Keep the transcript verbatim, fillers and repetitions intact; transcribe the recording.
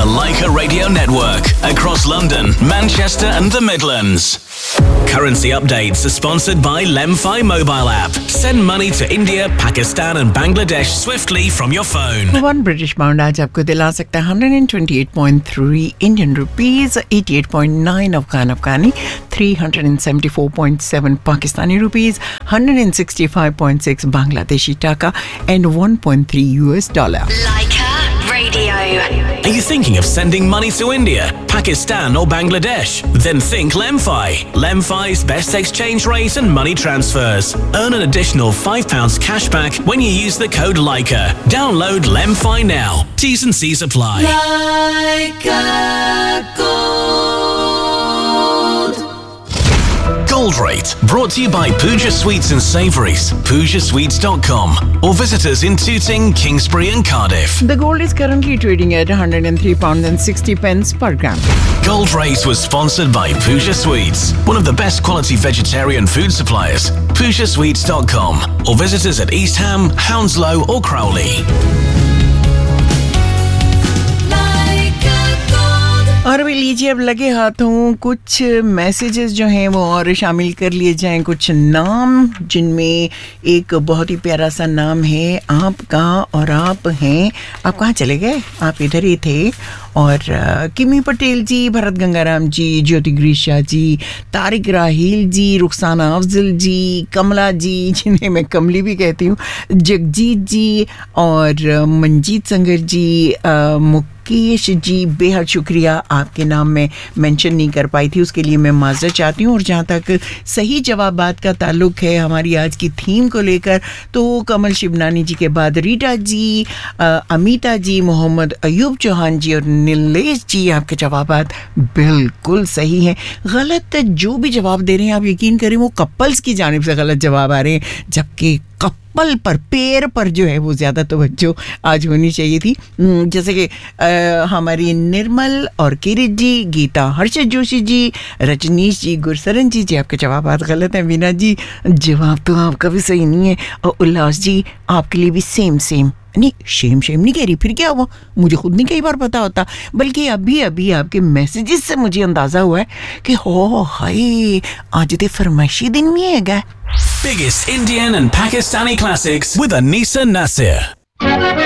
the Leica Radio Network across London, Manchester and the Midlands. Currency updates are sponsored by Lemfi mobile app. Send money to India, Pakistan and Bangladesh swiftly from your phone. One British pound आज आपको दिला सकता है one hundred twenty-eight point three Indian rupees, eighty-eight point nine Afghan Afghani, three hundred seventy-four point seven Pakistani rupees, one hundred sixty-five point six Bangladeshi taka and one point three U S dollar. Leica Radio. Are you thinking of sending money to India, Pakistan or Bangladesh? Then think Lemfi. Lemfi's best exchange rate and money transfers. Earn an additional five pounds cash back when you use the code Leica. Download Lemfi now. T's and C's apply. Leica Gold. Gold Rate, brought to you by Pooja Sweets and Savouries, pooja sweets dot com, or visit us in Tooting, Kingsbury and Cardiff. The gold is currently trading at one hundred three pounds and sixty pence per gram. Gold Rate was sponsored by Pooja Sweets, one of the best quality vegetarian food suppliers, pooja sweets dot com, or visit us at East Ham, Hounslow or Crowley. और अभी लीजिए अब लगे हाथों कुछ messages जो हैं वो और शामिल कर लिए जाएं, कुछ नाम जिनमें एक बहुत ही प्यारा सा नाम है आपका और आप हैं, आप कहाँ चले गए, आप इधर ही थे। और किमी पटेल जी, भरत गंगाराम जी, ज्योति ग्रीशा जी, तारिक राहील जी, रुखसाना अफजल जी, कमला जी जिन्हें मैं कमली भी कहती हूँ, जगजीत जी और मंजीत संगर जी, मुकेश जी, बेहद शुक्रिया, आपके नाम में मेंशन नहीं कर पाई थी उसके लिए मैं माजरत चाहती हूँ। और जहाँ तक सही जवाबात का ताल्लुक है हमारी आज की थीम को लेकर, तो कमल शिवनानी जी के बाद रीटा जी, अमिता जी, मोहम्मद अयूब चौहान जी और नीलेश जी, आपके जवाबात बिल्कुल सही हैं। गलत जो भी जवाब दे रहे हैं आप यकीन करें वो कपल्स की जानिब से गलत जवाब आ रहे हैं, जबकि कपल पर, पेड़ पर जो है वो ज़्यादा तवज्जो आज होनी चाहिए थी। जैसे कि हमारी निर्मल और किरित जी, गीता हर्षद जोशी जी, रजनीश जी, गुरसरन जी जी आपके जवाबात गलत हैं। वीना जी जवाब तो आपका भी सही नहीं है, और उल्लास जी आपके लिए भी सेम सेम नहीं, शेम शेम नहीं कह रही, फिर क्या हुआ, मुझे खुद नहीं कई बार पता होता, बल्कि अभी अभी आपके मैसेजेस से मुझे अंदाज़ा हुआ है कि हो हाय आज तो फरमाइशी दिन भी है। Biggest Indian and Pakistani classics with Anisa Nasir.